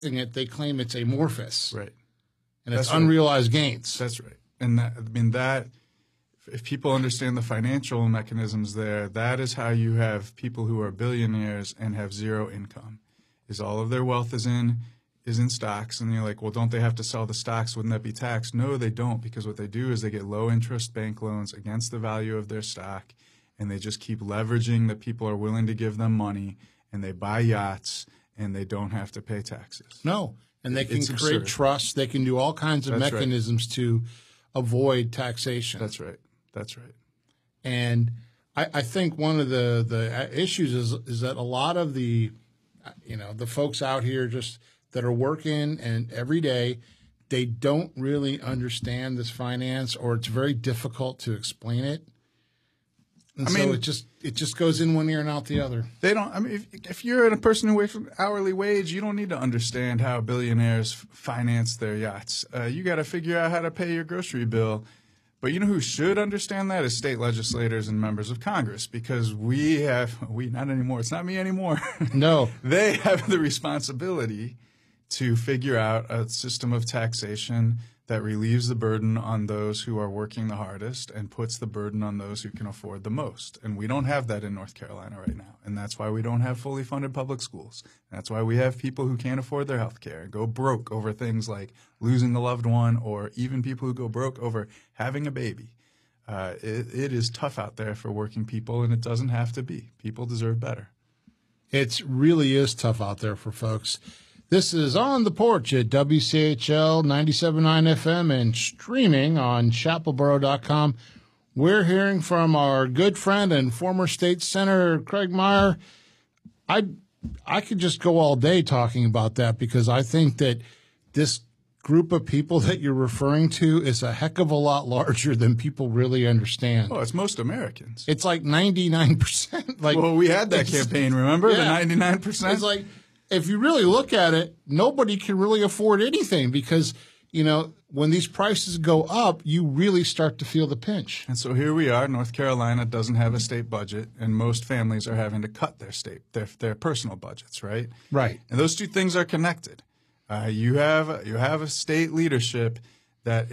it, they claim it's amorphous. Right. And it's unrealized right. gains. That's right. And that, if people understand the financial mechanisms there, that is how you have people who are billionaires and have zero income. Is all of their wealth is in stocks, and you're like, well, don't they have to sell the stocks? Wouldn't that be taxed? No, they don't, because what they do is they get low interest bank loans against the value of their stock, and they just keep leveraging that people are willing to give them money, and they buy yachts, and they don't have to pay taxes. No, and they can create trust. They can do all kinds of mechanisms to avoid taxation. That's right. That's right. And I think one of the issues is that a lot of the folks out here just that are working and every day, they don't really understand this finance, or it's very difficult to explain it. And so it just goes in one ear and out the other. They don't. I mean, if you're a person who works for hourly wage, you don't need to understand how billionaires finance their yachts. You got to figure out how to pay your grocery bill. But you know who should understand that is state legislators and members of Congress, because we not anymore. It's not me anymore. No, they have the responsibility to figure out a system of taxation that relieves the burden on those who are working the hardest and puts the burden on those who can afford the most. And we don't have that in North Carolina right now. And that's why we don't have fully funded public schools. That's why we have people who can't afford their health care and go broke over things like losing a loved one, or even people who go broke over having a baby. It is tough out there for working people, and it doesn't have to be. People deserve better. It really is tough out there for folks. This is On the Porch at WCHL 97.9 FM and streaming on chapelboro.com. We're hearing from our good friend and former state senator, Craig Meyer. I could just go all day talking about that, because I think that this group of people that you're referring to is a heck of a lot larger than people really understand. Oh, it's most Americans. It's like 99%. Well, we had that campaign, remember? Yeah, the 99%? It's like, if you really look at it, nobody can really afford anything, because, when these prices go up, you really start to feel the pinch. And so here we are. North Carolina doesn't have a state budget, and most families are having to cut their personal budgets, right? Right. And those two things are connected. You have a state leadership that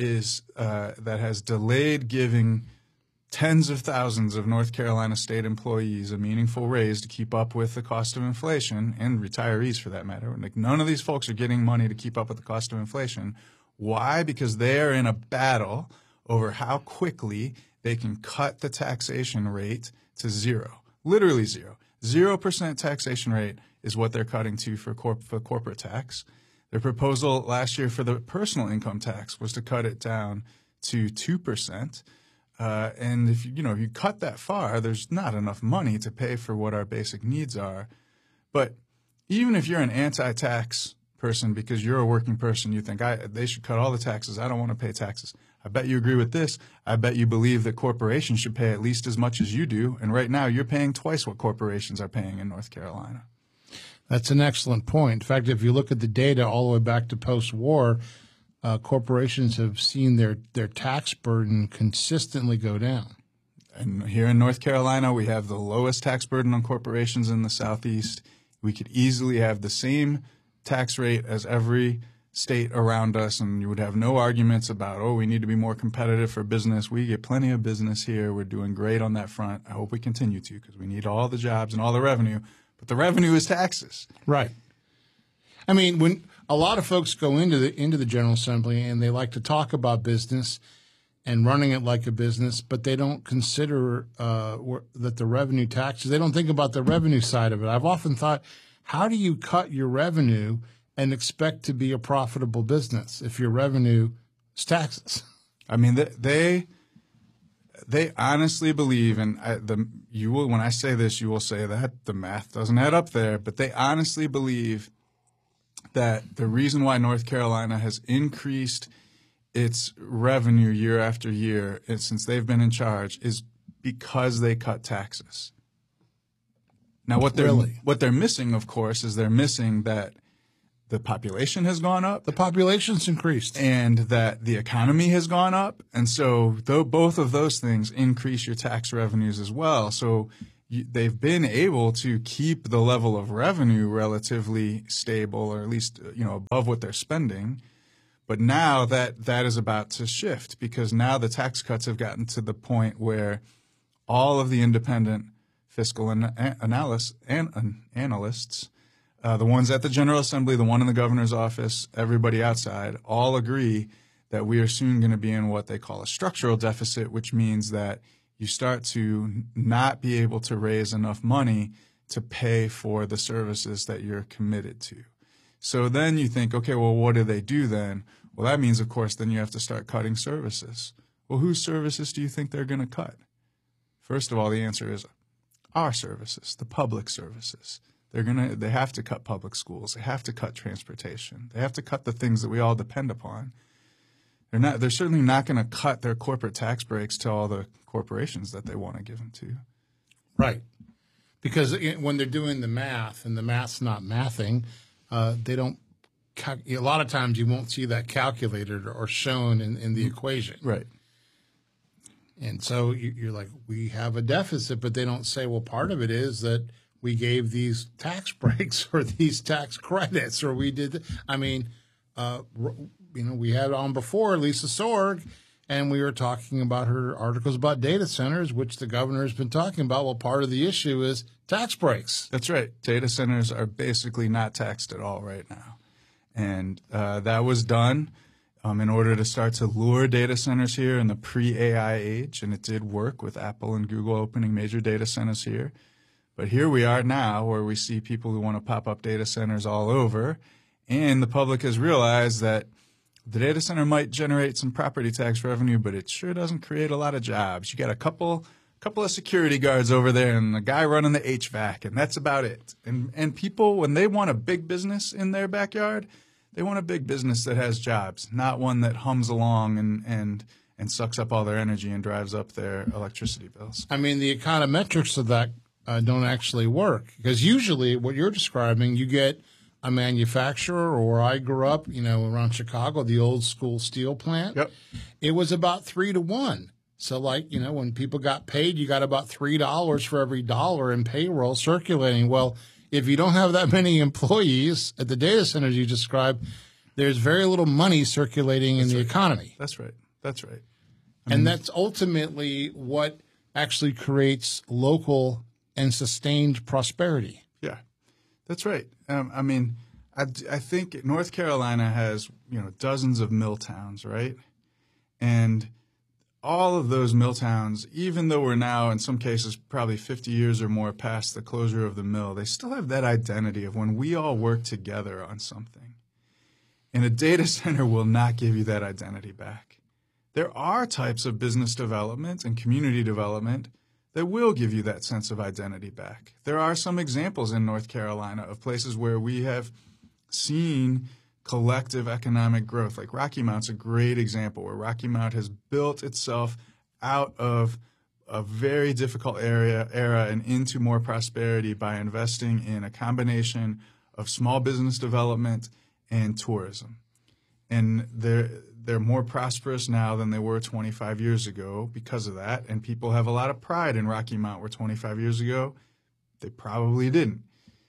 has delayed giving tens of thousands of North Carolina state employees a meaningful raise to keep up with the cost of inflation, and retirees for that matter. Like, none of these folks are getting money to keep up with the cost of inflation. Why? Because they are in a battle over how quickly they can cut the taxation rate to zero. Literally zero. 0% taxation rate is what they're cutting to for corporate tax. Their proposal last year for the personal income tax was to cut it down to 2%. And if you cut that far, there's not enough money to pay for what our basic needs are. But even if you're an anti-tax person because you're a working person, you think they should cut all the taxes. I don't want to pay taxes. I bet you agree with this. I bet you believe that corporations should pay at least as much as you do. And right now you're paying twice what corporations are paying in North Carolina. That's an excellent point. In fact, if you look at the data all the way back to post-war, corporations have seen their tax burden consistently go down. And here in North Carolina, we have the lowest tax burden on corporations in the Southeast. We could easily have the same tax rate as every state around us, and you would have no arguments about, we need to be more competitive for business. We get plenty of business here. We're doing great on that front. I hope we continue to, because we need all the jobs and all the revenue. But the revenue is taxes. Right. I mean, when a lot of folks go into the General Assembly and they like to talk about business and running it like a business, but they don't consider that the revenue taxes, they don't think about the revenue side of it. I've often thought, how do you cut your revenue and expect to be a profitable business if your revenue is taxes? I mean, they honestly believe, and when I say this, you will say that the math doesn't add up there, but they honestly believe that the reason why North Carolina has increased its revenue year after year since they've been in charge is because they cut taxes. Now, what they're missing, of course, is they're missing that the population has gone up. The population's increased. And that the economy has gone up. And so both of those things increase your tax revenues as well. So they've been able to keep the level of revenue relatively stable, or at least above what they're spending. But now that is about to shift, because now the tax cuts have gotten to the point where all of the independent fiscal analysts, the ones at the General Assembly, the one in the governor's office, everybody outside, all agree that we are soon going to be in what they call a structural deficit, which means that you start to not be able to raise enough money to pay for the services that you're committed to. So then you think, okay, well, what do they do then? Well, that means, of course, then you have to start cutting services. Well, whose services do you think they're going to cut? First of all, the answer is our services, the public services. They have to cut public schools. They have to cut transportation. They have to cut the things that we all depend upon. They're certainly not going to cut their corporate tax breaks to all the corporations that they want to give them to. Right. Because when they're doing the math, and the math's not mathing, they don't. A lot of times you won't see that calculated or shown in the equation. Right. And so you're like, we have a deficit, but they don't say, well, part of it is that we gave these tax breaks or these tax credits, or we did. I mean, we had on before Lisa Sorg, and we were talking about her articles about data centers, which the governor has been talking about. Well, part of the issue is tax breaks. That's right. Data centers are basically not taxed at all right now. And that was done in order to start to lure data centers here in the pre-AI age. And it did work with Apple and Google opening major data centers here. But here we are now, where we see people who want to pop up data centers all over. And the public has realized that the data center might generate some property tax revenue, but it sure doesn't create a lot of jobs. You got a couple of security guards over there and a guy running the HVAC, and that's about it. And people, when they want a big business in their backyard, they want a big business that has jobs, not one that hums along and sucks up all their energy and drives up their electricity bills. I mean, the econometrics of that don't actually work, because usually what you're describing, you get a manufacturer, or I grew up, around Chicago, the old school steel plant. Yep. It was about 3 to 1. So when people got paid, you got about $3 for every dollar in payroll circulating. Well, if you don't have that many employees at the data centers you described, there's very little money circulating in the economy. That's right. And that's ultimately what actually creates local and sustained prosperity. Yeah, that's right. I think North Carolina has, dozens of mill towns, right? And all of those mill towns, even though we're now in some cases probably 50 years or more past the closure of the mill, they still have that identity of when we all work together on something. And a data center will not give you that identity back. There are types of business development and community development that will give you that sense of identity back. There are some examples in North Carolina of places where we have seen collective economic growth. Like Rocky Mount's a great example, where Rocky Mount has built itself out of a very difficult era and into more prosperity by investing in a combination of small business development and tourism. And they're more prosperous now than they were 25 years ago because of that. And people have a lot of pride in Rocky Mount, where 25 years ago they probably didn't.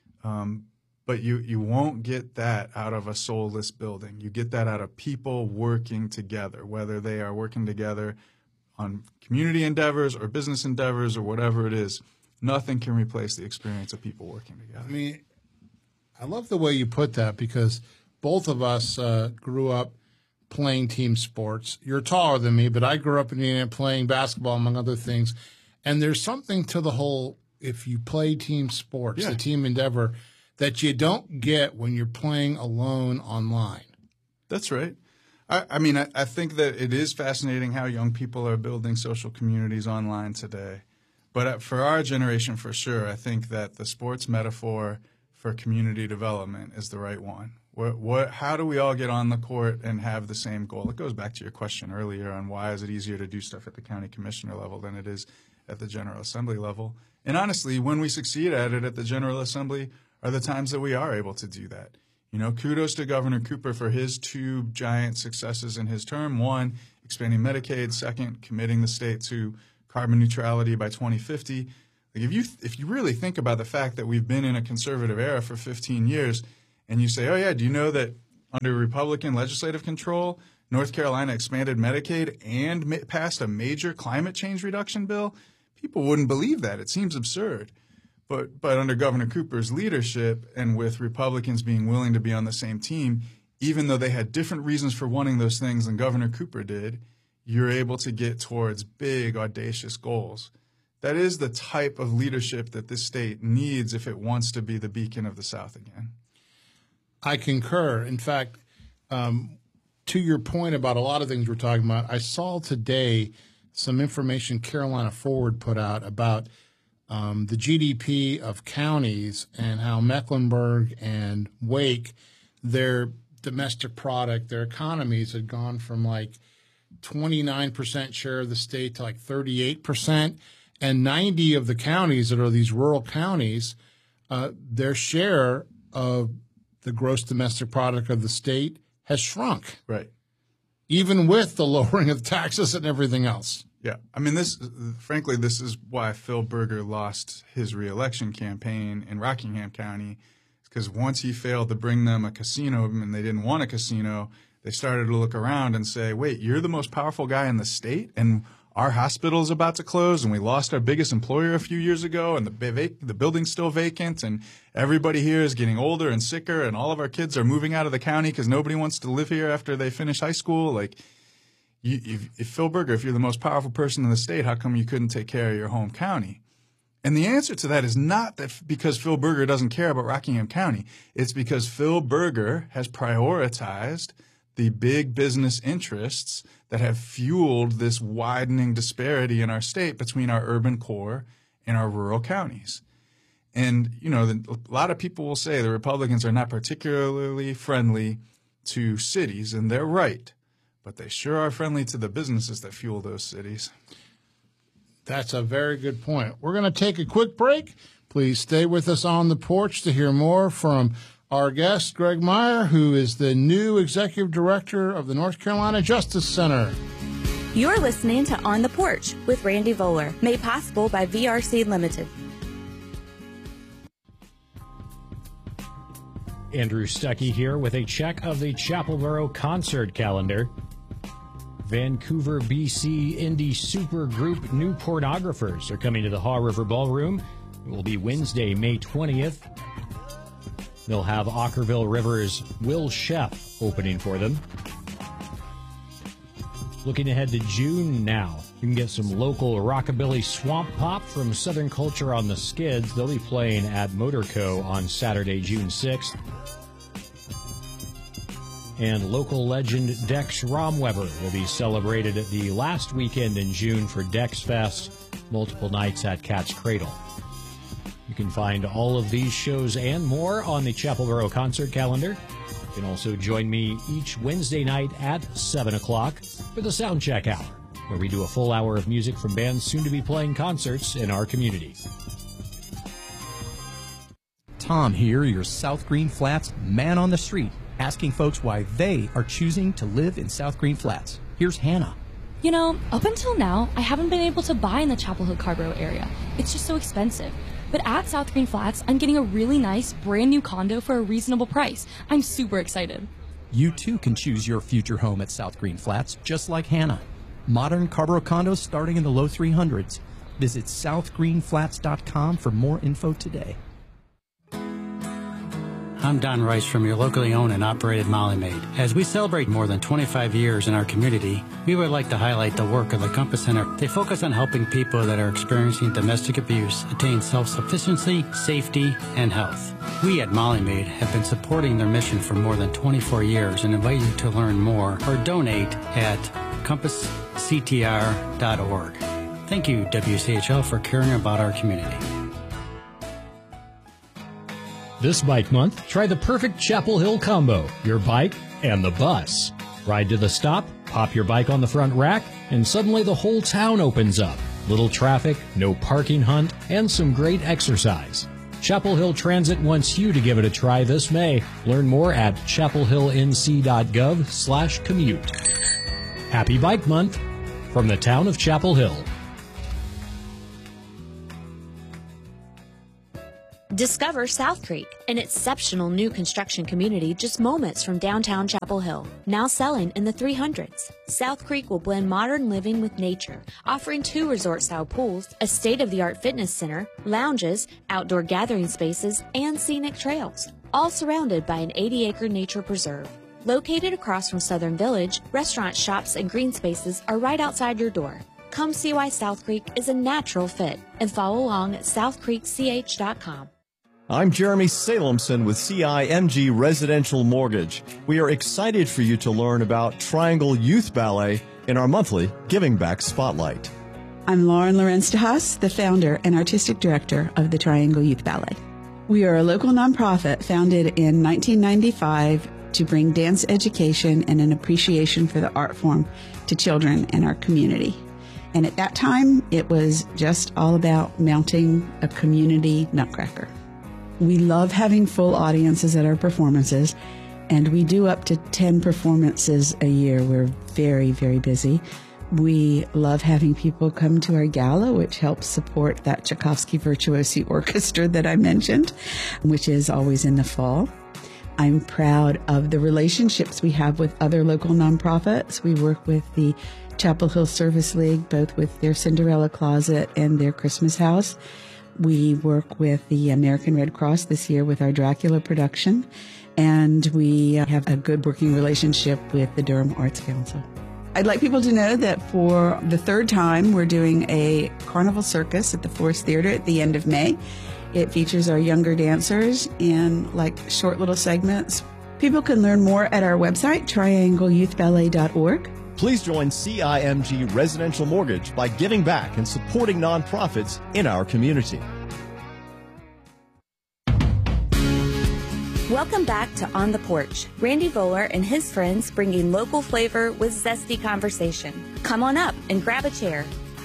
But you won't get that out of a soulless building. You get that out of people working together, whether they are working together on community endeavors or business endeavors or whatever it is. Nothing can replace the experience of people working together. I mean, I love the way you put that, because both of us grew up playing team sports. You're taller than me, but I grew up in playing basketball, among other things. And there's something to the whole, if you play team sports, the team endeavor, that you don't get when you're playing alone online. That's right. I think that it is fascinating how young people are building social communities online today. But for our generation, for sure, I think that the sports metaphor for community development is the right one. How do we all get on the court and have the same goal? It goes back to your question earlier on why is it easier to do stuff at the county commissioner level than it is at the General Assembly level. And honestly, when we succeed at it at the General Assembly are the times that we are able to do that. Kudos to Governor Cooper for his 2 giant successes in his term. 1, expanding Medicaid. 2nd, committing the state to carbon neutrality by 2050. Like if you really think about the fact that we've been in a conservative era for 15 years, and you say, oh yeah, do you know that under Republican legislative control, North Carolina expanded Medicaid and passed a major climate change reduction bill? People wouldn't believe that. It seems absurd. But under Governor Cooper's leadership, and with Republicans being willing to be on the same team, even though they had different reasons for wanting those things than Governor Cooper did, you're able to get towards big, audacious goals. That is the type of leadership that this state needs if it wants to be the beacon of the South again. I concur. In fact, to your point about a lot of things we're talking about, I saw today some information Carolina Forward put out about the GDP of counties and how Mecklenburg and Wake, their domestic product, their economies had gone from like 29% share of the state to like 38%. And 90 of the counties that are these rural counties, their share of the gross domestic product of the state has shrunk. Right. Even with the lowering of taxes and everything else. Yeah. I mean, this is why Phil Berger lost his reelection campaign in Rockingham County, because once he failed to bring them a casino and they didn't want a casino, they started to look around and say, wait, you're the most powerful guy in the state, and our hospital is about to close, and we lost our biggest employer a few years ago, and the building's still vacant, and everybody here is getting older and sicker, and all of our kids are moving out of the county because nobody wants to live here after they finish high school. Like, if Phil Berger, if you're the most powerful person in the state, how come you couldn't take care of your home county? And the answer to that is not that because Phil Berger doesn't care about Rockingham County. It's because Phil Berger has prioritized the big business interests that have fueled this widening disparity in our state between our urban core and our rural counties. And, you know, a lot of people will say the Republicans are not particularly friendly to cities, and they're right. But they sure are friendly to the businesses that fuel those cities. That's a very good point. We're going to take a quick break. Please stay with us on the porch to hear more from our guest, Greg Meyer, who is the new executive director of the North Carolina Justice Center. You're listening to On the Porch with Randy Voller, made possible by VRC Limited. Andrew Stuckey here with a check of the Chapelboro concert calendar. Vancouver, BC indie supergroup New Pornographers are coming to the Haw River Ballroom. It will be Wednesday, May 20th. They'll have Ockerville River's Will Sheff opening for them. Looking ahead to June now. You can get some local rockabilly swamp pop from Southern Culture on the Skids. They'll be playing at Motorco on Saturday, June 6th. And local legend Dex Romweber will be celebrated at the last weekend in June for Dex Fest, multiple nights at Cat's Cradle. You can find all of these shows and more on the Chapelboro concert calendar. You can also join me each Wednesday night at 7 o'clock for the Soundcheck Hour, where we do a full hour of music from bands soon to be playing concerts in our community. Tom here, your South Green Flats man on the street, asking folks why they are choosing to live in South Green Flats. Here's Hannah. You know, up until now, I haven't been able to buy in the Chapel Hill Carborough area. It's just so expensive. But at South Green Flats, I'm getting a really nice, brand new condo for a reasonable price. I'm super excited. You too can choose your future home at South Green Flats, just like Hannah. Modern Carborough condos starting in the low 300s. Visit southgreenflats.com for more info today. I'm Don Rice from your locally owned and operated Molly Maid. As we celebrate more than 25 years in our community, we would like to highlight the work of the Compass Center. They focus on helping people that are experiencing domestic abuse attain self-sufficiency, safety, and health. We at Molly Maid have been supporting their mission for more than 24 years and invite you to learn more or donate at compassctr.org. Thank you, WCHL, for caring about our community. This bike month, try the perfect Chapel Hill combo, your bike and the bus. Ride to the stop, pop your bike on the front rack, and suddenly the whole town opens up. Little traffic, no parking hunt, and some great exercise. Chapel Hill Transit wants you to give it a try this May. Learn more at chapelhillnc.gov/commute. Happy Bike Month from the town of Chapel Hill. Discover South Creek, an exceptional new construction community just moments from downtown Chapel Hill, now selling in the 300s. South Creek will blend modern living with nature, offering 2 resort-style pools, a state-of-the-art fitness center, lounges, outdoor gathering spaces, and scenic trails, all surrounded by an 80-acre nature preserve. Located across from Southern Village, restaurants, shops, and green spaces are right outside your door. Come see why South Creek is a natural fit and follow along at southcreekch.com. I'm Jeremy Salemson with CIMG Residential Mortgage. We are excited for you to learn about Triangle Youth Ballet in our monthly Giving Back Spotlight. I'm Lauren Lorenz de Haas, the founder and artistic director of the Triangle Youth Ballet. We are a local nonprofit founded in 1995 to bring dance education and an appreciation for the art form to children in our community. And at that time, it was just all about mounting a community nutcracker. We love having full audiences at our performances, and we do up to 10 performances a year. We're very, very busy. We love having people come to our gala, which helps support that Tchaikovsky Virtuosi Orchestra that I mentioned, which is always in the fall. I'm proud of the relationships we have with other local nonprofits. We work with the Chapel Hill Service League, both with their Cinderella Closet and their Christmas House. We work with the American Red Cross this year with our Dracula production, and we have a good working relationship with the Durham Arts Council. I'd like people to know that for the 3rd time, we're doing a carnival circus at the Forest Theater at the end of May. It features our younger dancers in short little segments. People can learn more at our website, triangleyouthballet.org. Please join CIMG Residential Mortgage by giving back and supporting nonprofits in our community. Welcome back to On the Porch. Randy Voller and his friends bringing local flavor with zesty conversation. Come on up and grab a chair.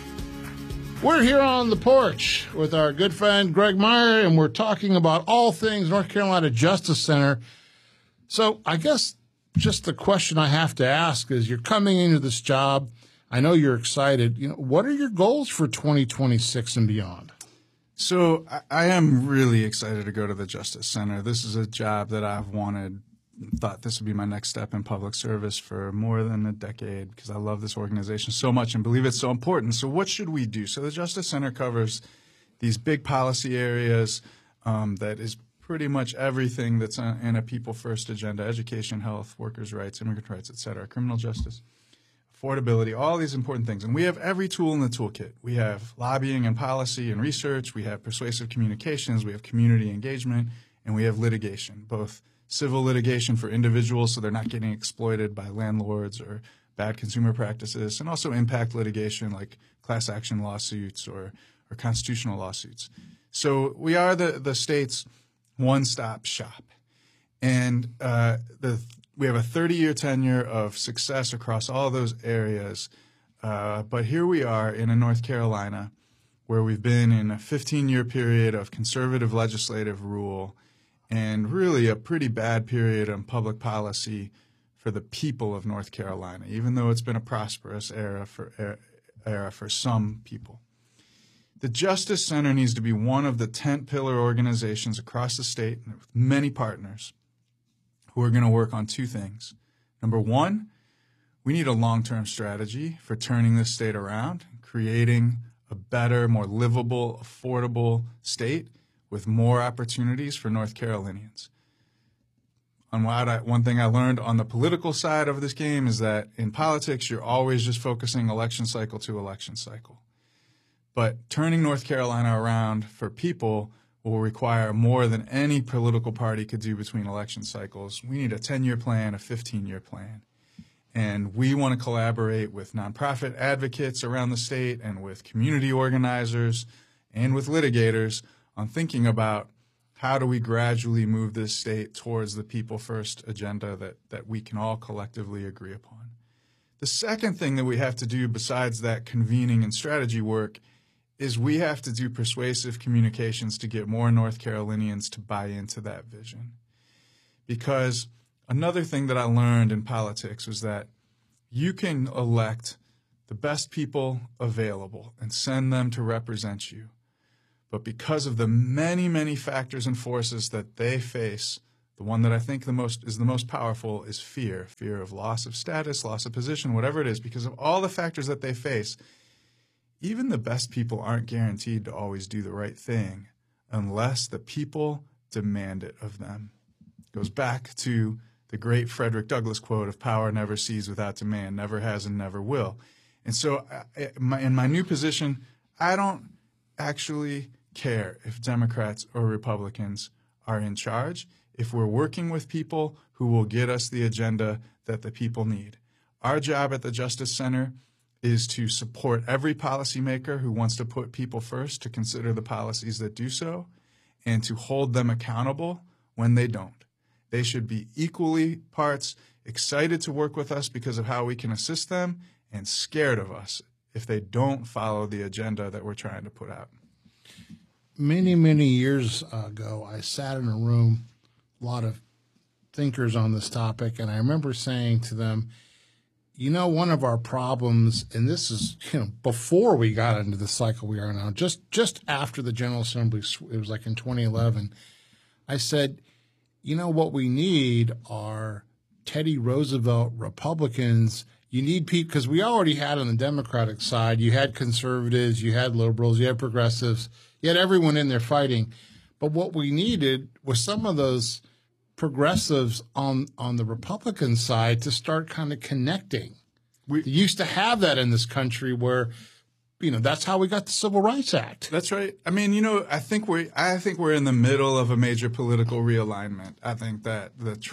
We're here on the porch with our good friend Greg Meyer, and we're talking about all things North Carolina Justice Center. So I guess just the question I have to ask is, you're coming into this job. I know you're excited. What are your goals for 2026 and beyond? So I am really excited to go to the Justice Center. This is a job that I've thought this would be my next step in public service for more than a decade, because I love this organization so much and believe it's so important. So what should we do? So the Justice Center covers these big policy areas that is pretty much everything that's in a people-first agenda: education, health, workers' rights, immigrant rights, et cetera, criminal justice, affordability, all these important things. And we have every tool in the toolkit. We have lobbying and policy and research. We have persuasive communications. We have community engagement. And we have litigation, both civil litigation for individuals so they're not getting exploited by landlords or bad consumer practices, and also impact litigation like class action lawsuits or constitutional lawsuits. So we are the state's one-stop shop. And we have a 30-year tenure of success across all those areas. But here we are in North Carolina, where we've been in a 15-year period of conservative legislative rule and really a pretty bad period of public policy for the people of North Carolina, even though it's been a prosperous era for some people. The Justice Center needs to be one of the tent-pillar organizations across the state with many partners who are going to work on 2 things. Number 1, we need a long-term strategy for turning this state around, creating a better, more livable, affordable state with more opportunities for North Carolinians. One thing I learned on the political side of this game is that in politics, you're always just focusing election cycle to election cycle. But turning North Carolina around for people will require more than any political party could do between election cycles. We need a 10-year plan, a 15-year plan. And we want to collaborate with nonprofit advocates around the state and with community organizers and with litigators on thinking about how do we gradually move this state towards the people-first agenda that we can all collectively agree upon. The second thing that we have to do besides that convening and strategy work is we have to do persuasive communications to get more North Carolinians to buy into that vision. Because another thing that I learned in politics was that you can elect the best people available and send them to represent you. But because of the many, many factors and forces that they face, the one that I think is the most powerful is fear of loss of status, loss of position, whatever it is. Because of all the factors that they face, even the best people aren't guaranteed to always do the right thing unless the people demand it of them. It goes back to the great Frederick Douglass quote of power never cedes without demand, never has and never will. And so in my new position, I don't actually care if Democrats or Republicans are in charge, if we're working with people who will get us the agenda that the people need. Our job at the Justice Center is to support every policymaker who wants to put people first, to consider the policies that do so, and to hold them accountable when they don't. They should be equally parts excited to work with us because of how we can assist them, and scared of us if they don't follow the agenda that we're trying to put out. Many, many years ago, I sat in a room, a lot of thinkers on this topic, and I remember saying to them, you know, one of our problems, and this is, before we got into the cycle we are now, just after the General Assembly, it was like in 2011, I said, you know, what we need are Teddy Roosevelt Republicans. You need people, because we already had on the Democratic side, you had conservatives, you had liberals, you had progressives, you had everyone in there fighting. But what we needed was some of those progressives on the Republican side to start kind of connecting. We used to have that in this country where, that's how we got the Civil Rights Act. That's right. I mean, I think we're in the middle of a major political realignment. I think that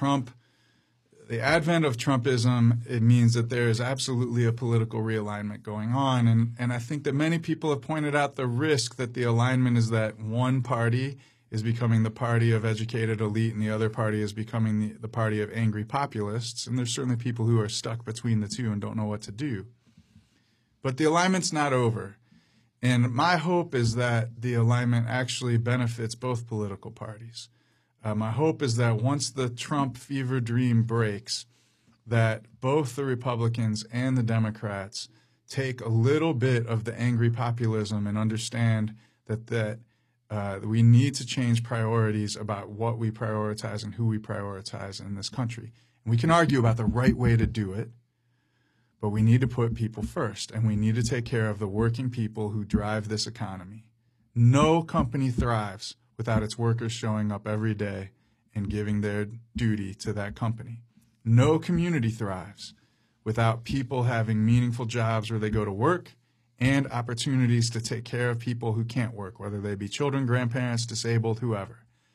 the advent of Trumpism, it means that there is absolutely a political realignment going on. And I think that many people have pointed out the risk that the alignment is that one party is becoming the party of educated elite and the other party is becoming the party of angry populists. And there's certainly people who are stuck between the two and don't know what to do. But the alignment's not over. And my hope is that the alignment actually benefits both political parties. My hope is that once the Trump fever dream breaks, that both the Republicans and the Democrats take a little bit of the angry populism and understand that we need to change priorities about what we prioritize and who we prioritize in this country. And we can argue about the right way to do it, but we need to put people first, and we need to take care of the working people who drive this economy. No company thrives without its workers showing up every day and giving their duty to that company. No community thrives without people having meaningful jobs where they go to work and opportunities to take care of people who can't work, whether they be children, grandparents, disabled, whoever.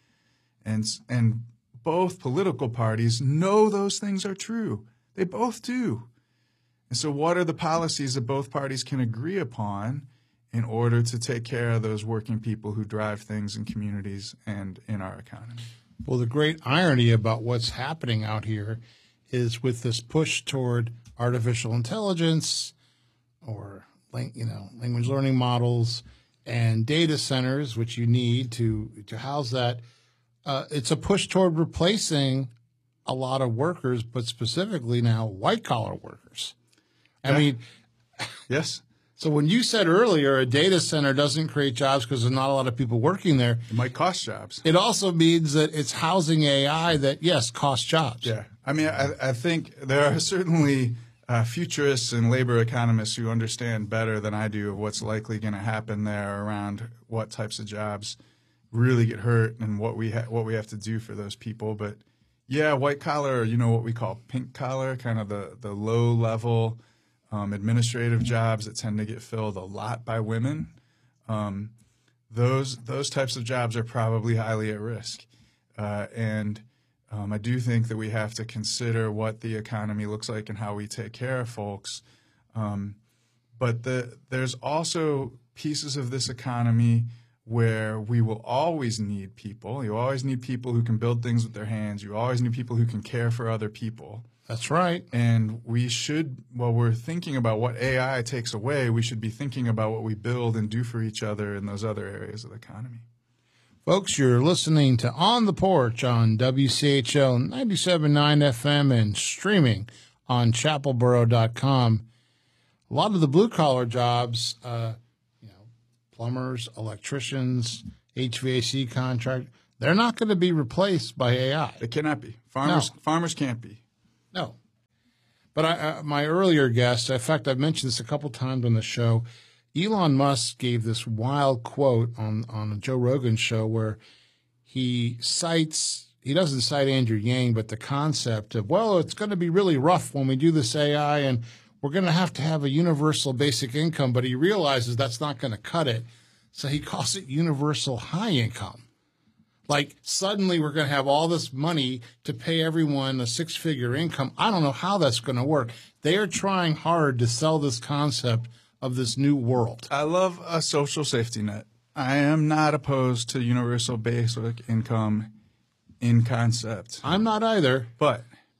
And both political parties know those things are true. They both do. And so what are the policies that both parties can agree upon in order to take care of those working people who drive things in communities and in our economy? Well, the great irony about what's happening out here is with this push toward artificial intelligence or language learning models and data centers, which you need to house that, it's a push toward replacing a lot of workers, but specifically now white-collar workers. I mean, yes. So when you said earlier a data center doesn't create jobs because there's not a lot of people working there, it might cost jobs. It also means that it's housing AI that, yes, costs jobs. Yeah. I mean, I think there are certainly futurists and labor economists who understand better than I do of what's likely going to happen there around what types of jobs really get hurt and what we have to do for those people. But yeah, white collar, what we call pink collar, kind of the low level administrative jobs that tend to get filled a lot by women. Those types of jobs are probably highly at risk. And I do think that we have to consider what the economy looks like and how we take care of folks. But there's also pieces of this economy where we will always need people. You always need people who can build things with their hands. You always need people who can care for other people. That's right. And we should, while we're thinking about what AI takes away, we should be thinking about what we build and do for each other in those other areas of the economy. Folks, you're listening to On the Porch on WCHL 97.9 FM and streaming on chapelboro.com. A lot of the blue-collar jobs, plumbers, electricians, HVAC contract, they're not going to be replaced by AI. They cannot be. Farmers can't be. No. But my earlier guest, in fact, I've mentioned this a couple times on the show, Elon Musk gave this wild quote on a Joe Rogan show where he doesn't cite Andrew Yang, but the concept of, well, it's going to be really rough when we do this AI and we're going to have a universal basic income, but he realizes that's not going to cut it. So he calls it universal high income. Like suddenly we're going to have all this money to pay everyone a 6-figure income. I don't know how that's going to work. They are trying hard to sell this concept of this new world. I love a social safety net. I am not opposed to universal basic income in concept. I'm not either. But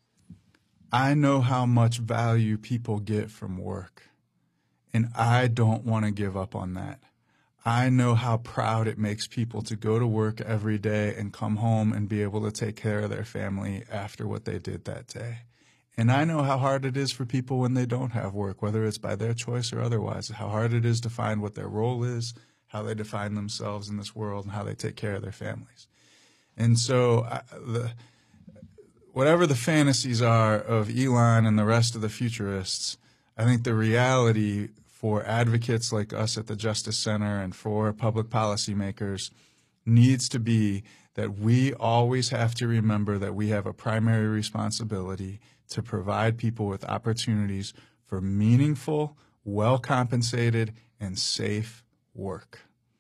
I know how much value people get from work, and I don't want to give up on that. I know how proud it makes people to go to work every day and come home and be able to take care of their family after what they did that day. And I know how hard it is for people when they don't have work, whether it's by their choice or otherwise, how hard it is to find what their role is, how they define themselves in this world, and how they take care of their families. And so whatever the fantasies are of Elon and the rest of the futurists, I think the reality for advocates like us at the Justice Center and for public policymakers needs to be that we always have to remember that we have a primary responsibility to provide people with opportunities for meaningful, well-compensated, and safe work.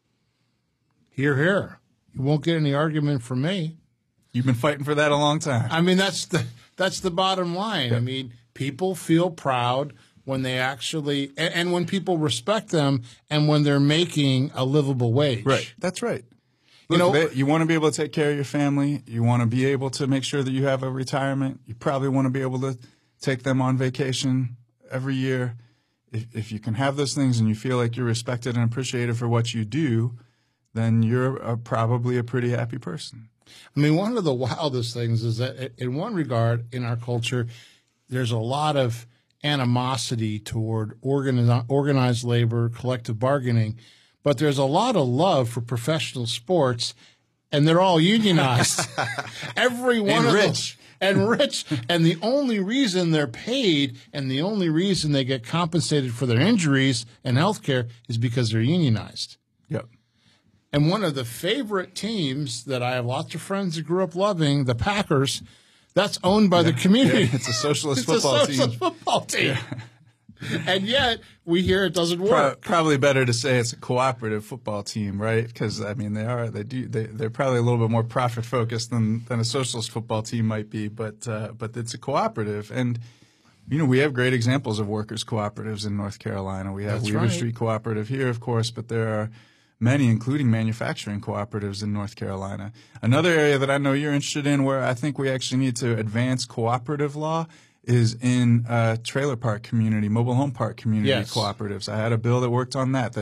Hear, hear. You won't get any argument from me. You've been fighting for that a long time. I mean, that's the bottom line. Yeah. I mean, people feel proud when they actually, and when people respect them and when they're making a livable wage. Right. That's right. Look, you want to be able to take care of your family. You want to be able to make sure that you have a retirement. You probably want to be able to take them on vacation every year. If you can have those things and you feel like you're respected and appreciated for what you do, then you're probably a pretty happy person. I mean, one of the wildest things is that in one regard, in our culture, there's a lot of animosity toward organized labor, collective bargaining, but there's a lot of love for professional sports, and they're all unionized. Every one of them. And rich. And the only reason they're paid and the only reason they get compensated for their injuries and health care is because they're unionized. Yep. And one of the favorite teams that I have lots of friends that grew up loving, the Packers, that's owned by the community. Yeah, it's a socialist football team. It's a socialist football team. Yeah. And yet we hear it doesn't work. Probably better to say it's a cooperative football team, right? Because I mean they're probably a little bit more profit focused than a socialist football team might be, but it's a cooperative. And we have great examples of workers' cooperatives in North Carolina. We have Weaver Street Cooperative here, of course, but there are many, including manufacturing cooperatives in North Carolina. Another area that I know you're interested in where I think we actually need to advance cooperative law is in trailer park community, mobile home park community cooperatives. I had a bill that worked on that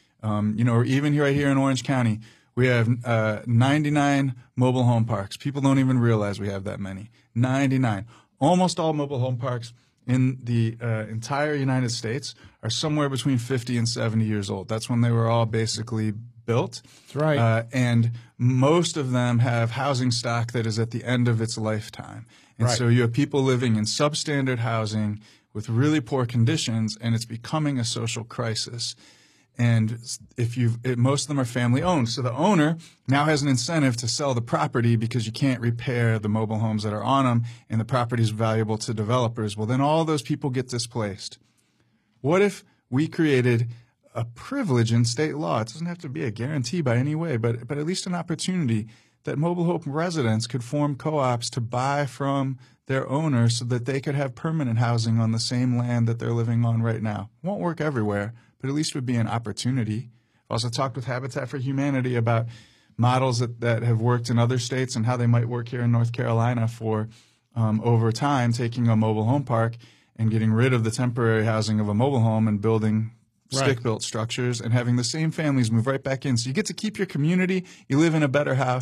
even right here in Orange County, we have 99 mobile home parks. People don't even realize we have that many. 99. Almost all mobile home parks in the entire United States are somewhere between 50 and 70 years old. That's when they were all basically built. That's right. And most of them have housing stock that is at the end of its lifetime. And so you have people living in substandard housing with really poor conditions, and it's becoming a social crisis. And most of them are family owned. So the owner now has an incentive to sell the property because you can't repair the mobile homes that are on them, and the property is valuable to developers. Well, then all those people get displaced. What if we created a privilege in state law? It doesn't have to be a guarantee by any way, but at least an opportunity that mobile home residents could form co-ops to buy from their owners so that they could have permanent housing on the same land that they're living on right now. It won't work everywhere, but at least would be an opportunity. I've also talked with Habitat for Humanity about models that have worked in other states and how they might work here in North Carolina for over time, taking a mobile home park and getting rid of the temporary housing of a mobile home and building stick-built structures and having the same families move right back in. So you get to keep your community, you live in a better house,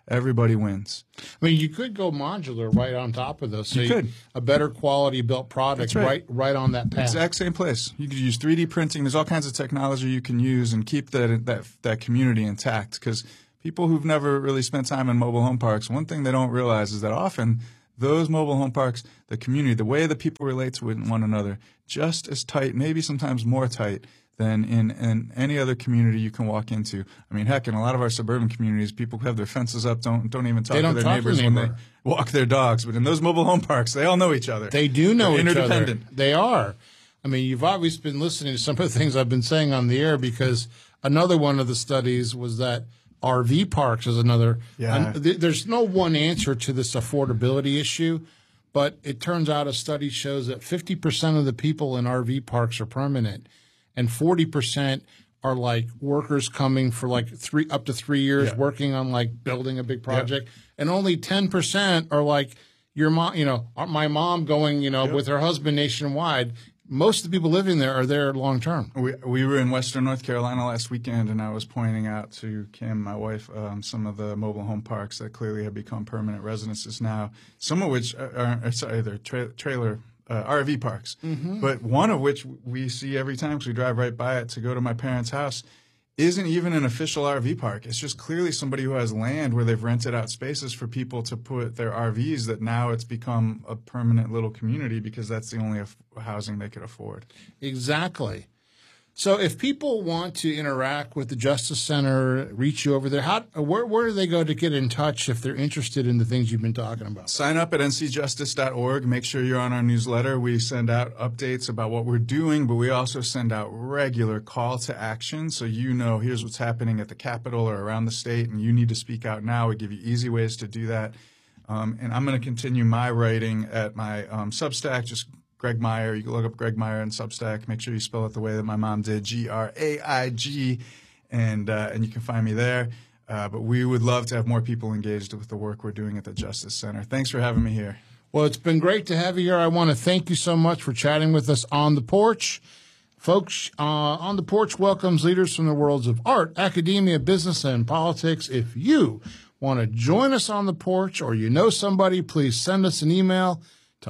everybody wins. I mean, you could go modular right on top of those. So You could. a better quality built product That's right on that path. Exact same place. You could use 3D printing. There's all kinds of technology you can use and keep that community intact. Because people who've never really spent time in mobile home parks, one thing they don't realize is that often those mobile home parks, the community, the way that people relate to one another, just as tight, maybe sometimes more tight than in any other community you can walk into. I mean, heck, in a lot of our suburban communities, people who have their fences up don't even talk to their neighbors when they walk their dogs. But in those mobile home parks, they all know each other. They do know each other. Interdependent. They are. I mean, you've obviously been listening to some of the things I've been saying on the air, because another one of the studies was that RV parks is another. Yeah. There's no one answer to this affordability issue, but it turns out a study shows that 50% of the people in RV parks are permanent, and 40% are like workers coming for like up to 3 years, working on like building a big project, and only 10% are like your mom. My mom going, with her husband nationwide. Most of the people living there are there long term. We were in Western North Carolina last weekend, and I was pointing out to Kim, my wife, some of the mobile home parks that clearly have become permanent residences now. Some of which they're trailer RV parks, but one of which we see every time because we drive right by it to go to my parents' house isn't even an official RV park. It's just clearly somebody who has land where they've rented out spaces for people to put their RVs, that now it's become a permanent little community because that's the only housing they could afford. Exactly. So if people want to interact with the Justice Center, reach you over there, where do they go to get in touch if they're interested in the things you've been talking about? Sign up at ncjustice.org. Make sure you're on our newsletter. We send out updates about what we're doing, but we also send out regular call to action. So here's what's happening at the Capitol or around the state, and you need to speak out now. We give you easy ways to do that. And I'm going to continue my writing at my Substack, just Greg Meyer. You can look up Greg Meyer in Substack. Make sure you spell it the way that my mom did, Graig, and you can find me there. But we would love to have more people engaged with the work we're doing at the Justice Center. Thanks for having me here. Well, it's been great to have you here. I want to thank you so much for chatting with us on the porch. Folks, On the Porch welcomes leaders from the worlds of art, academia, business, and politics. If you want to join us on the porch, or you know somebody, please send us an email to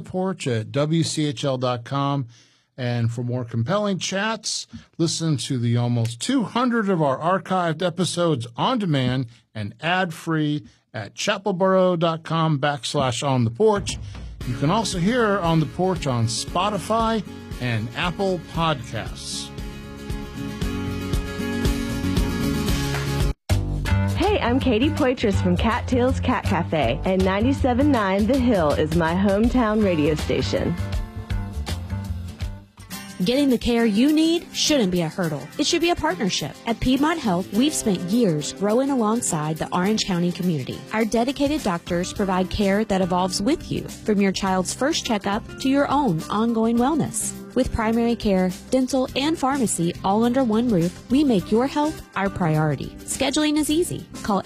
ontheporch@wchl.com. And for more compelling chats, listen to the almost 200 of our archived episodes on demand and ad-free at chapelboro.com/ontheporch. You can also hear On the Porch on Spotify and Apple Podcasts. Hey, I'm Katie Poitras from Cattails Cat Cafe, and 97.9 The Hill is my hometown radio station. Getting the care you need shouldn't be a hurdle. It should be a partnership. At Piedmont Health, we've spent years growing alongside the Orange County community. Our dedicated doctors provide care that evolves with you, from your child's first checkup to your own ongoing wellness. With primary care, dental, and pharmacy all under one roof, we make your health our priority. Scheduling is easy. Call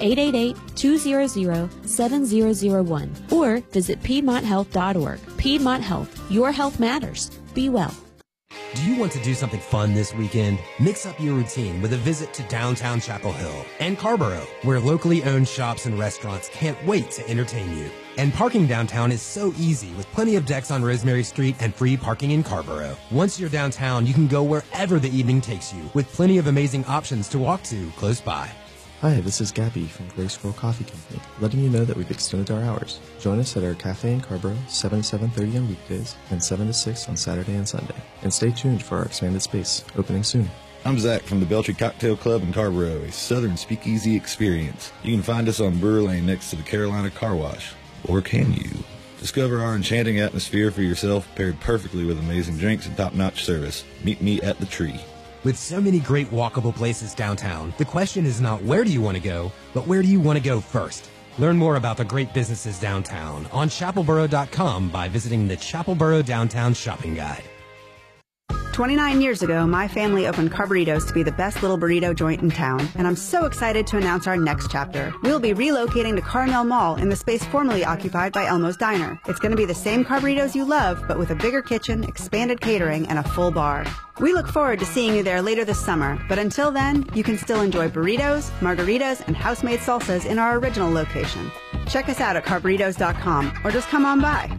888-200-7001 or visit PiedmontHealth.org. Piedmont Health. Your health matters. Be well. Do you want to do something fun this weekend? Mix up your routine with a visit to downtown Chapel Hill and Carborough, where locally owned shops and restaurants can't wait to entertain you. And parking downtown is so easy, with plenty of decks on Rosemary Street and free parking in Carborough. Once you're downtown, you can go wherever the evening takes you, with plenty of amazing options to walk to close by. Hi, this is Gabby from Gray Squirrel Coffee Company, letting you know that we've extended our hours. Join us at our cafe in Carborough, 7 to 7:30 on weekdays and 7 to 6 on Saturday and Sunday. And stay tuned for our expanded space, opening soon. I'm Zach from the Beltry Cocktail Club in Carborough, a southern speakeasy experience. You can find us on Brewer Lane next to the Carolina Car Wash. Or can you? Discover our enchanting atmosphere for yourself, paired perfectly with amazing drinks and top-notch service. Meet me at the Tree. With so many great walkable places downtown, the question is not where do you want to go, but where do you want to go first? Learn more about the great businesses downtown on chapelboro.com by visiting the Chapelboro Downtown Shopping Guide. 29 years ago, my family opened Carburitos to be the best little burrito joint in town, and I'm so excited to announce our next chapter. We'll be relocating to Carmel Mall in the space formerly occupied by Elmo's Diner. It's going to be the same Carburitos you love, but with a bigger kitchen, expanded catering, and a full bar. We look forward to seeing you there later this summer, but until then, you can still enjoy burritos, margaritas, and house-made salsas in our original location. Check us out at Carburitos.com, or just come on by.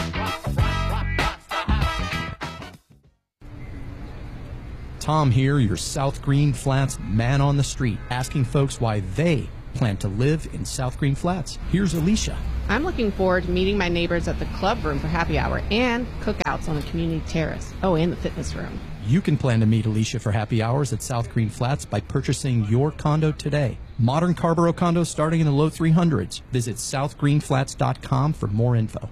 Tom here, your South Green Flats man on the street, asking folks why they plan to live in South Green Flats. Here's Alicia. I'm looking forward to meeting my neighbors at the club room for happy hour and cookouts on the community terrace. Oh, and the fitness room. You can plan to meet Alicia for happy hours at South Green Flats by purchasing your condo today. Modern Carrboro condos starting in the low 300s. Visit southgreenflats.com for more info.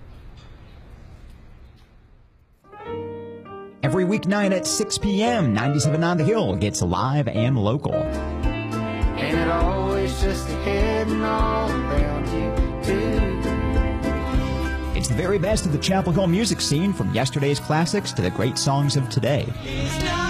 Every weeknight at 6 p.m., 97.9 The Hill gets live and local. And it always just ahead and all around you, too. It's the very best of the Chapel Hill music scene, from yesterday's classics to the great songs of today. It's not